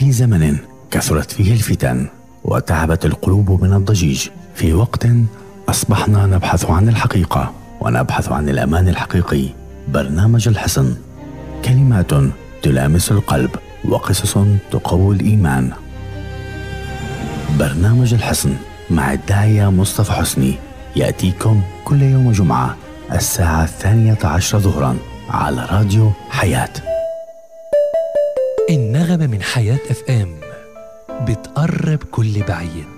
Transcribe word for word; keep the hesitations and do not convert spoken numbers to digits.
في زمن كثرت فيه الفتن وتعبت القلوب من الضجيج، في وقت أصبحنا نبحث عن الحقيقة ونبحث عن الأمان الحقيقي. برنامج الحصن، كلمات تلامس القلب وقصص تقوي الإيمان. برنامج الحصن مع الداعية مصطفى حسني يأتيكم كل يوم جمعة الساعة الثانية عشر ظهرا على راديو حياة. النغمة من حياة اف ام بتقرب كل بعيد.